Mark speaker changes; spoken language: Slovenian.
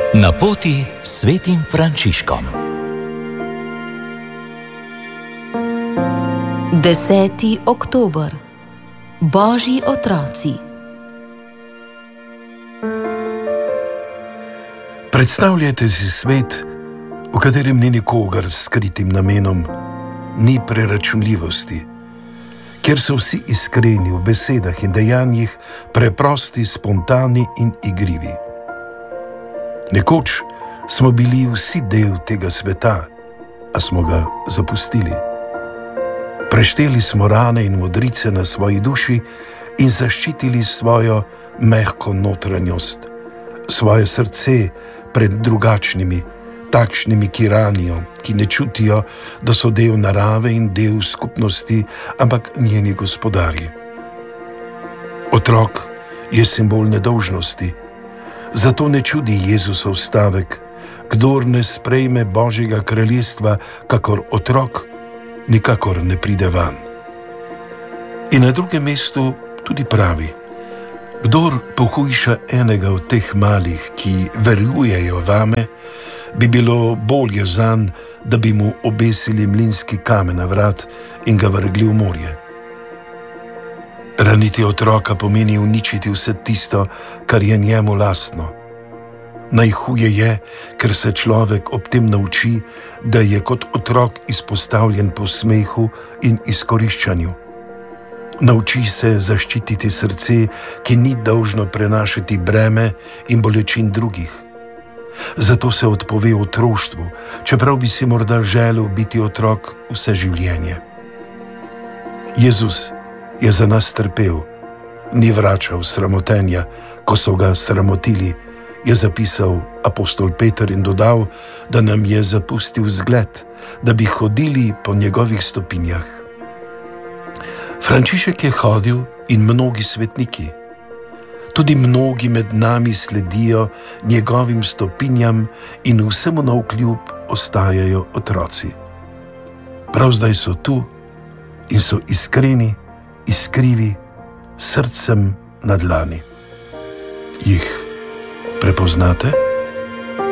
Speaker 1: Na poti s svetim Frančiškom.
Speaker 2: 10. oktober. Božji otroci.
Speaker 3: Predstavljajte si svet, v katerem ni nikogar s skritim namenom, ni preračunljivosti, kjer so vsi iskreni v besedah in dejanjih, preprosti, spontani in igrivi. Nekoč smo bili vsi del tega sveta, a smo ga zapustili. Prešteli smo rane in modrice na svoji duši in zaščitili svojo mehko notranjost, svoje srce pred drugačnimi, takšnimi, ki ranijo, ki ne čutijo, da so del narave in del skupnosti, ampak njeni gospodarji. Otrok je simbol nedolžnosti, zato ne čudi Jezusov stavek: kdor ne sprejme Božjega kraljestva kakor otrok, nikakor ne pride van. In na drugem mestu tudi pravi: kdor pohujša enega od teh malih, ki verujejo vame, bi bilo bolje zanj, da bi mu obesili mlinski kamen na vrat in ga vrgli v morje. Raniti otroka pomeni uničiti vse tisto, kar je njemu lastno. Najhuje je, ker se človek ob tem nauči, da je kot otrok izpostavljen posmehu in izkoriščanju. Nauči se zaščititi srce, ki ni dolžno prenašati breme in bolečin drugih. Zato se odpove otroštvu, čeprav bi si morda želel biti otrok vse življenje. Jezus je za nas trpel, ni vračal sramotenja, ko so ga sramotili, je zapisal apostol Peter in dodal, da nam je zapustil zgled, da bi hodili po njegovih stopinjah. Frančišek je hodil in mnogi svetniki. Tudi mnogi med nami sledijo njegovim stopinjam in vsemu navkljub ostajajo otroci. Prav zdaj so tu in so iskreni, iskrivi, srcem na dlani. Jih prepoznate?